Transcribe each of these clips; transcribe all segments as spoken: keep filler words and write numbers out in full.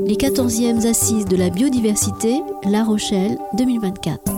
Les quatorzièmes Assises de la biodiversité, La Rochelle deux mille vingt-quatre.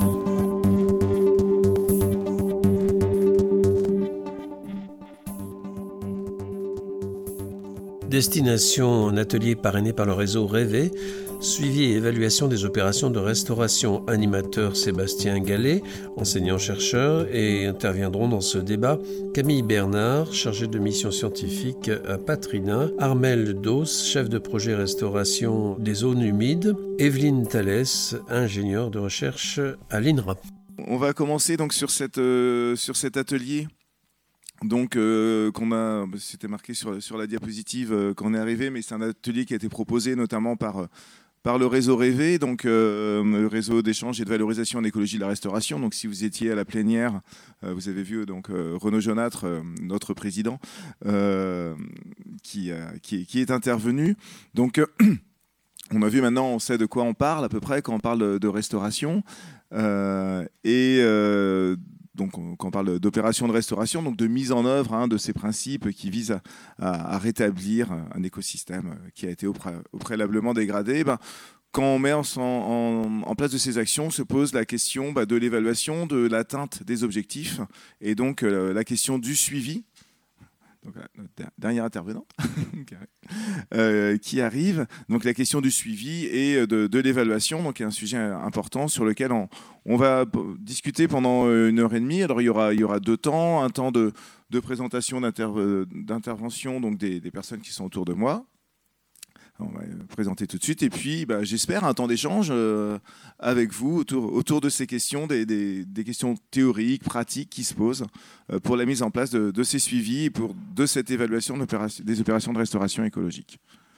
Destination, un atelier parrainé par le réseau Rêver, suivi et évaluation des opérations de restauration. Animateur Sébastien Gallet, enseignant-chercheur, et interviendront dans ce débat Camille Bernard, chargée de mission scientifique à Patrina, Armel Dos, chef de projet restauration des zones humides, Evelyne Thalès, ingénieure de recherche à l'I N R A. On va commencer donc sur, cette, euh, sur cet atelier. Donc, euh, qu'on a, c'était marqué sur, sur la diapositive euh, quand on est arrivé, mais c'est un atelier qui a été proposé notamment par, par le réseau Rêver, donc euh, le réseau d'échange et de valorisation en écologie de la restauration. Donc, si vous étiez à la plénière, euh, vous avez vu donc euh, Renaud Jaunâtre, euh, notre président, euh, qui, euh, qui, qui est intervenu. Donc, euh, on a vu maintenant, on sait de quoi on parle à peu près quand on parle de, de restauration. Euh, et euh, donc, quand on parle d'opération de restauration, donc de mise en œuvre hein, de ces principes qui visent à, à, à rétablir un écosystème qui a été au, pré, au préalablement dégradé, ben, quand on met en, en, en place de ces actions, se pose la question bah, de l'évaluation, de l'atteinte des objectifs, et donc euh, la question du suivi. Donc, notre dernière intervenante euh, qui arrive. Donc la question du suivi et de, de l'évaluation, donc il y a un sujet important sur lequel on, on va discuter pendant une heure et demie. Alors il y aura, il y aura deux temps, un temps de, de présentation d'inter, d'intervention donc des, des personnes qui sont autour de moi. On va présenter tout de suite. Et puis, bah, j'espère, un temps d'échange euh, avec vous autour, autour de ces questions, des, des, des questions théoriques, pratiques qui se posent euh, pour la mise en place de, de ces suivis et pour, de cette évaluation des opérations de restauration écologique.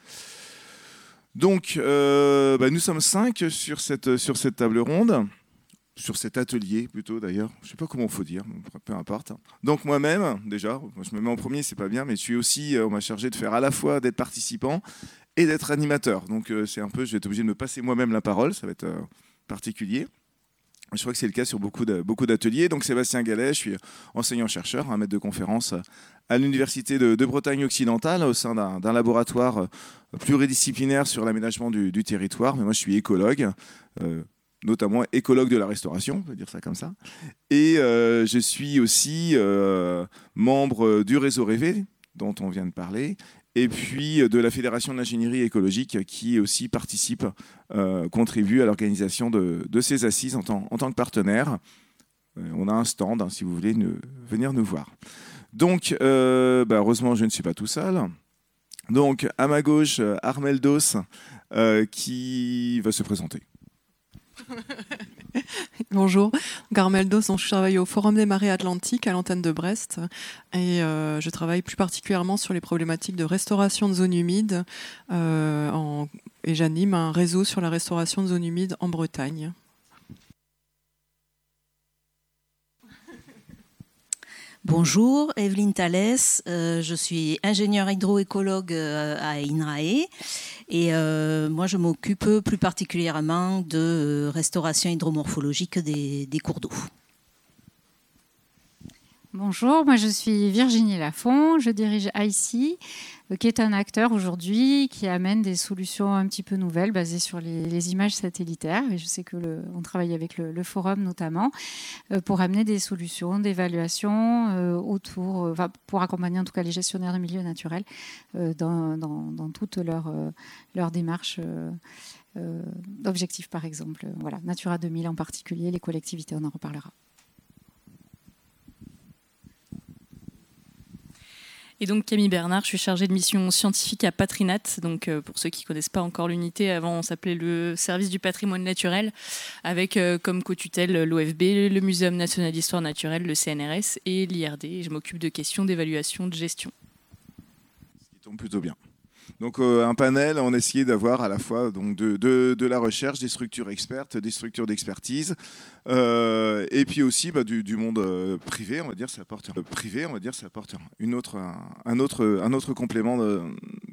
Donc, euh, bah, nous sommes cinq sur cette, sur cette table ronde. Sur cet atelier plutôt d'ailleurs, je ne sais pas comment il faut dire, peu importe. Donc moi-même, déjà, je me mets en premier, c'est pas bien, mais je suis aussi, on m'a chargé de faire à la fois d'être participant et d'être animateur. Donc euh, c'est un peu, je vais être obligé de me passer moi-même la parole, ça va être euh, particulier. Je crois que c'est le cas sur beaucoup, de, beaucoup d'ateliers. Donc Sébastien Gallet, je suis enseignant-chercheur, un maître de conférence à l'Université de, de Bretagne occidentale au sein d'un, d'un laboratoire pluridisciplinaire sur l'aménagement du, du territoire. Mais moi je suis écologue. Euh, notamment écologue de la restauration, on peut dire ça comme ça. Et euh, je suis aussi euh, membre du réseau Rêver, dont on vient de parler, et puis de la Fédération de l'ingénierie écologique, qui aussi participe, euh, contribue à l'organisation de, de ces assises en tant, en tant que partenaire. Euh, on a un stand, hein, si vous voulez nous, venir nous voir. Donc, euh, bah, heureusement, je ne suis pas tout seul. Donc, à ma gauche, Armel Dos, euh, qui va se présenter. Bonjour, Armel Dos, je travaille au Forum des marées atlantiques à l'antenne de Brest et euh, je travaille plus particulièrement sur les problématiques de restauration de zones humides euh, en, et j'anime un réseau sur la restauration de zones humides en Bretagne. Bonjour, Evelyne Thalès, euh, je suis ingénieure hydroécologue euh, à I N R A E et euh, moi je m'occupe plus particulièrement de euh, restauration hydromorphologique des, des cours d'eau. Bonjour, moi je suis Virginie Lafont, je dirige I C, qui est un acteur aujourd'hui qui amène des solutions un petit peu nouvelles basées sur les, les images satellitaires. Et je sais que le, on travaille avec le, le forum notamment euh, pour amener des solutions d'évaluation euh, autour, euh, pour accompagner en tout cas les gestionnaires de milieux naturels euh, dans, dans, dans toute leur, euh, leur démarche euh, euh, d'objectifs par exemple. Voilà, Natura deux mille en particulier, les collectivités, on en reparlera. Et donc Camille Bernard, je suis chargée de mission scientifique à Patrinat. Donc euh, pour ceux qui ne connaissent pas encore l'unité, avant on s'appelait le service du patrimoine naturel, avec euh, comme co-tutelle l'O F B, le Muséum national d'histoire naturelle, le C N R S et l'I R D. Et je m'occupe de questions d'évaluation de gestion. Ce qui tombe plutôt bien. Donc euh, un panel, on a essayé d'avoir à la fois donc, de, de, de la recherche, des structures expertes, des structures d'expertise, euh, et puis aussi bah, du, du monde euh, privé, on va dire, ça apporte euh, privé, on va dire, ça apporte une autre, un, un autre, un autre complément de,